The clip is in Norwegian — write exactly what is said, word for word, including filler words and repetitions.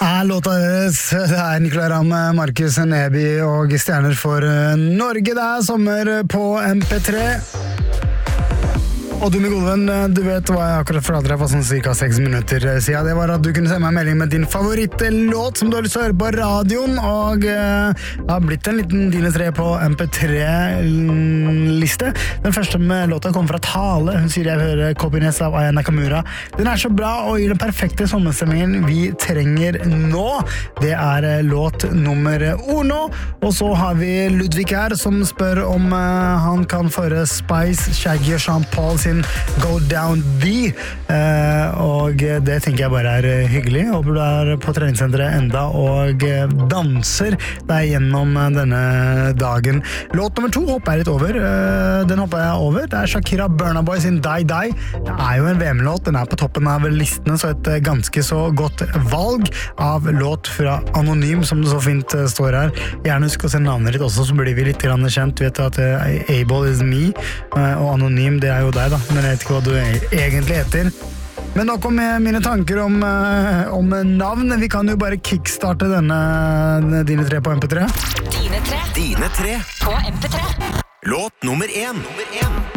Er låta deres. Det er Nicolai Ramm, Markus Neby og stjerner for Norge. Det er sommer på M P tre. Og du, min gode venn, du vet hva jeg akkurat fortalte deg for sånn cirka seks minutter siden. Det var at du kunne sende meg en melding med din favorittlåt som du har lyst til å høre på radioen, og uh, det har blitt en liten dine tre på M P tre-liste. Den første med låta kom fra Tale. Hun sier jeg vil høre Copines av Aya Nakamura. Den er så bra og gir den perfekte sommerstemmingen vi trenger nå. Det er uh, låt nummer uno. Og så har vi Ludvig her som spør om uh, han kan føre Spice, Shaggy og Sean Paul sin Go Down The, uh, og det tenker jeg bare er hyggelig. Håper du er på treningssenteret enda og danser deg gjennom denne dagen. Låt nummer to hopper jeg litt over. Uh, den hopper jeg over. Det er Shakira Burna Boy sin Die Die. Det er jo en V M-låt. Den er på toppen av listene, så et ganske så godt valg av låt fra Anonym, som det så fint uh, står her. Gjerne husk å se navnet ditt også, så blir vi litt grann kjent. Vet at uh, Able is me, uh, og Anonym, det er jo deg da. Men jeg vet ikke hva du egentlig heter. Men nok om mine tanker om, om navn. Vi kan jo bare kickstarte denne Dine tre på M P tre. Dine tre. Dine tre på M P tre. Låt nummer én. Nummer én.